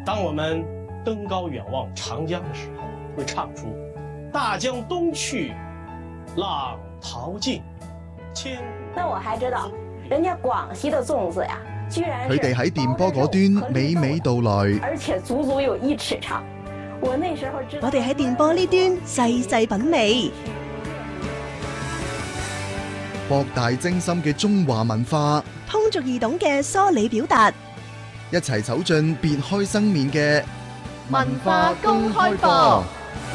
当我们登高远望长江的时候，会唱出大江东去，浪淘尽，千古。 那我還知道，人家廣西的粽子呀，居然佢哋喺電波嗰端娓娓道來， 而且足足有1尺長。我那時候知道， 我哋喺電波呢端細細品味， 博大精深嘅中華文化， 通俗易懂嘅梳理表達， 一齊走進別開生面嘅文化公開課。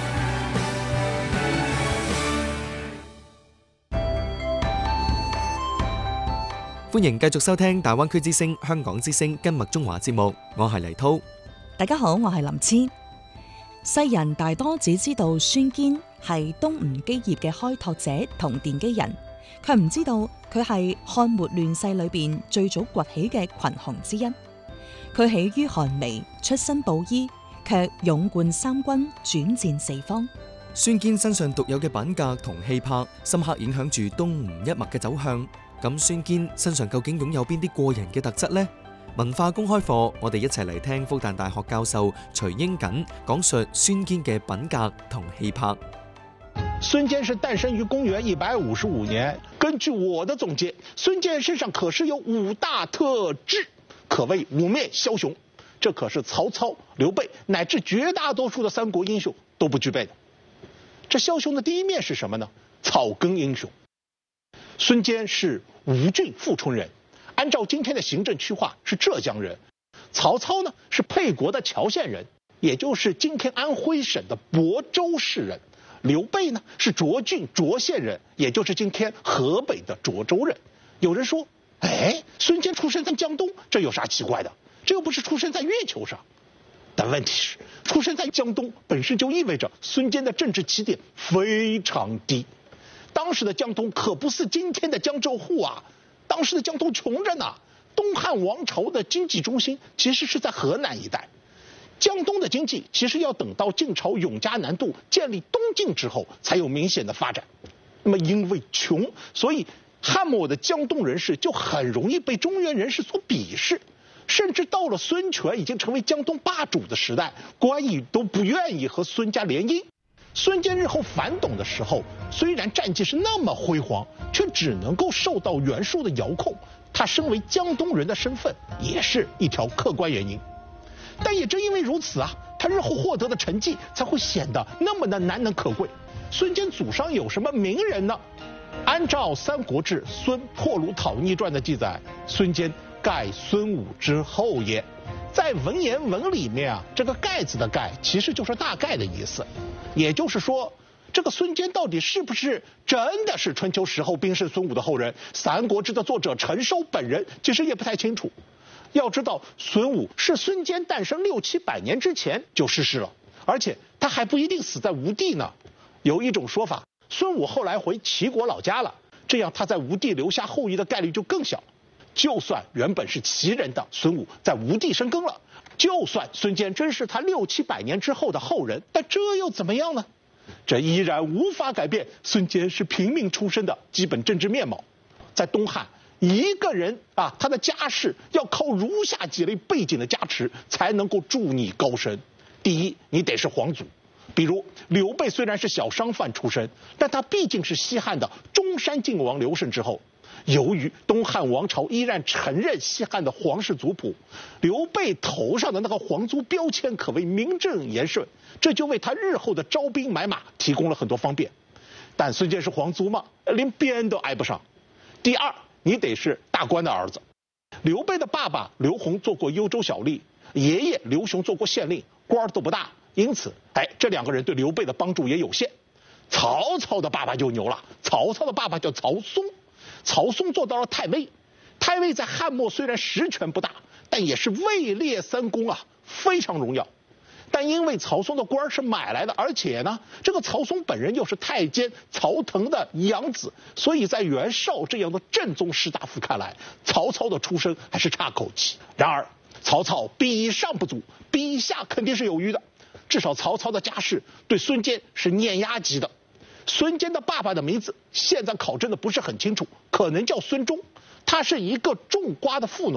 歡迎繼續收聽大灣區之聲、香港之聲跟麥中華節目，我係黎濤。 大家好，我係林千。世人大多只知道孫堅係東吳基業嘅開拓者同奠基人，卻唔知道佢係漢末亂世裏邊最早崛起嘅群雄之一。佢起於寒微，出身布衣，卻勇冠三軍，轉戰四方。 孫堅身上獨有嘅品格同氣魄，深刻影響住東吳一脈嘅走向。咁孫堅身上究竟擁有邊啲過人嘅特質呢？文化公開課，我哋一齊嚟聽復旦大學教授徐英錦講述孫堅嘅品格同氣魄。 孫堅是誕生於公元155年。根據我的總結，孫堅身上可是有5大特質，可謂5面梟雄。這可是曹操、劉備乃至絕大多數的三國英雄都不具備的。這梟雄的第一面是什麼呢？草根英雄。孫堅是吳郡富春人，按照今天的行政區劃是浙江人。曹操呢是沛國的谯縣人，也就是今天安徽省的亳州市人。劉備呢是涿郡涿縣人，也就是今天河北的涿州人。有人說，哎，孫堅出生在江東，這有啥奇怪的？這又不是出生在月球上。但問題是，出生在江東本身就意味着孫堅的政治起點非常低。當時的江東可不是今天的江浙滬啊，當時的江東窮着呢。東漢王朝的經濟中心其實是在河南一帶，江東的經濟其實要等到晉朝永嘉南渡建立東晉之後才有明顯的發展。那麼因為窮，所以漢末的江東人士就很容易被中原人士所鄙視，甚至到了孫權已經成為江東霸主的時代，關羽都不願意和孫家聯姻。孫堅日後反董的時候，雖然戰績是那麼輝煌，卻只能夠受到袁術的遙控。他身為江東人的身份也是一條客觀原因。但也正因為如此啊，他日後獲得的成績才會顯得那麼的難能可貴。孫堅祖上有什麼名人呢？按照《三國志·孫破虜討逆傳》的記載，孫堅蓋孫武之後也。在文言文裡面啊，這個蓋字的蓋其實就是大概的意思。也就是說，這個孫堅到底是不是真的是春秋時候兵聖孫武的後人？《三國志》的作者陳壽本人其實也不太清楚。要知道，孫武是孫堅誕生600-700年之前就逝世了，而且他還不一定死在吳地呢。有一種說法，孫武後來回齊國老家了，這樣他在吳地留下後裔的概率就更小。就算原本是齊人的孫武在吳地生根了，就算孫堅真是他600-700年之後的後人，但這又怎麼樣呢？這依然無法改變孫堅是平民出身的基本政治面貌。在東漢，一個人啊，他的家世要靠如下幾類背景的加持才能夠助你高升。第一，你得是皇族。比如劉備雖然是小商販出身，但他畢竟是西漢的中山靖王劉勝之後。由於東漢王朝依然承認西漢的皇室族譜，劉備頭上的那個皇族標籤可謂名正言順，這就為他日後的招兵買馬提供了很多方便。但孫堅是皇族嗎？連邊都挨不上。第二，你得是大官的兒子。劉備的爸爸劉宏做過幽州小吏，爺爺劉雄做過縣令，官都不大，因此這兩個人對劉備的幫助也有限。曹操的爸爸就牛了，曹操的爸爸叫曹嵩。曹嵩做到了太尉，太尉在漢末雖然實權不大，但也是位列三公啊，非常榮耀。但因為曹嵩的官是買來的，而且呢，這個曹嵩本人又是太監曹騰的養子，所以在袁紹這樣的正宗士大夫看來，曹操的出身還是差口氣。然而，曹操比上不足，比下肯定是有餘的。至少曹操的家世對孫堅是碾壓級的。孫堅的爸爸的名字現在考證的不是很清楚，可能叫孫忠。他是一個種瓜的富農。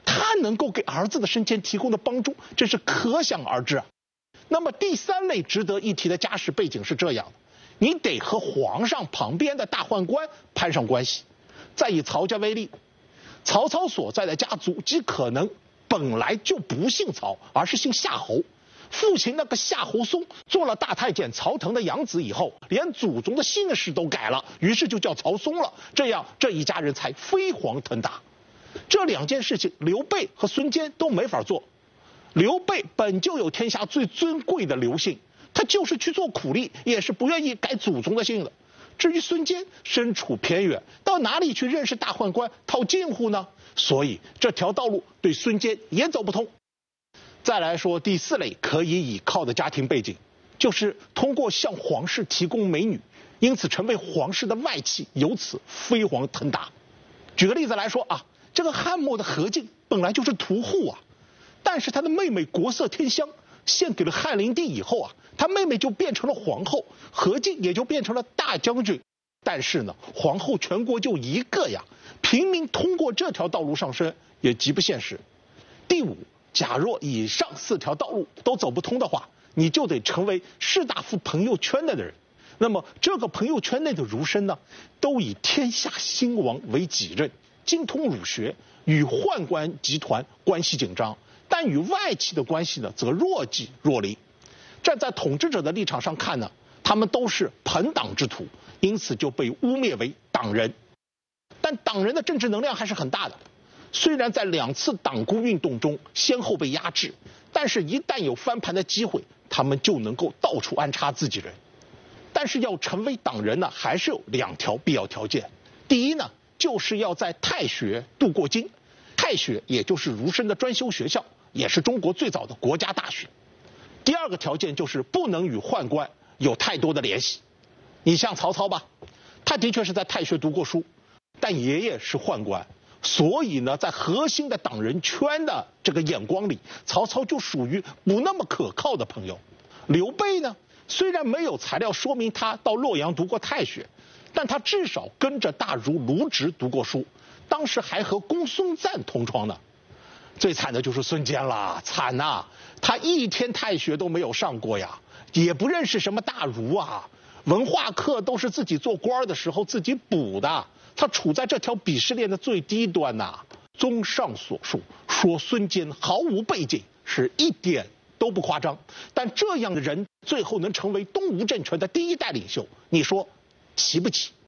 他能够给儿子的升迁提供的帮助，这是可想而知啊。那么第三类值得一提的家世背景是这样的：你得和皇上旁边的大宦官攀上关系。再以曹家为例，曹操所在的家族极可能本来就不姓曹，而是姓夏侯。父亲那个夏侯嵩做了大太监曹腾的养子以后，连祖宗的姓氏都改了，于是就叫曹嵩了。这样这一家人才飞黄腾达。这两件事情，刘备和孙坚都没法做。刘备本就有天下最尊贵的刘姓，他就是去做苦力，也是不愿意改祖宗的姓的。至于孙坚身处偏远，到哪里去认识大宦官套近乎呢？所以这条道路对孙坚也走不通。再来说第四类可以倚靠的家庭背景，就是通过向皇室提供美女，因此成为皇室的外戚，由此飞黄腾达。举个例子来说啊，这个汉末的何进本来就是屠户啊，但是他的妹妹国色天香献给了汉灵帝以后啊，他妹妹就变成了皇后，何进也就变成了大将军。但是呢，皇后全国就一个呀，平民通过这条道路上升也极不现实。第五，假若以上四条道路都走不通的话，你就得成为士大夫朋友圈内的人。那么这个朋友圈内的儒生呢，都以天下兴亡为己任，精通儒学，与宦官集团关系紧张，但与外戚的关系呢，则若即若离。站在统治者的立场上看呢，他们都是朋党之徒，因此就被污蔑为党人。但党人的政治能量还是很大的，虽然在2次党锢运动中先后被压制，但是一旦有翻盘的机会，他们就能够到处安插自己人。但是要成为党人呢，还是有2条必要条件。第一呢，就是要在太学度过经。太学也就是儒生的专修学校，也是中国最早的国家大学。第二个条件就是不能与宦官有太多的联系。你像曹操吧，他的确是在太学读过书，但爷爷是宦官，所以呢，在核心的党人圈的这个眼光里，曹操就属于不那么可靠的朋友。刘备呢，虽然没有材料说明他到洛阳读过太学，但他至少跟着大儒卢植读过书，当时还和公孙瓒同窗呢。最惨的就是孙坚了，惨呐！他一天太学都没有上过呀，也不认识什么大儒啊，文化课都是自己做官的时候自己补的，他处在这条鄙视链的最低端呐。综上所述，说孙坚毫无背景是一点都不夸张，但这样的人最后能成为东吴政权的第一代领袖，你说奇不奇？